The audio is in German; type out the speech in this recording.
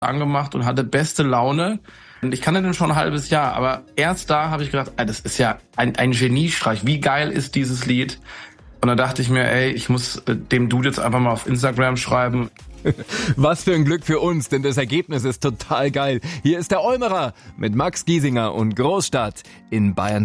angemacht und hatte beste Laune. Und ich kannte den schon ein halbes Jahr, aber erst da habe ich gedacht, das ist ja ein Geniestreich. Wie geil ist dieses Lied? Und da dachte ich mir, ich muss dem Dude jetzt einfach mal auf Instagram schreiben. Was für ein Glück für uns, denn das Ergebnis ist total geil. Hier ist der Olmerer mit Max Giesinger und Großstadt in Bayern.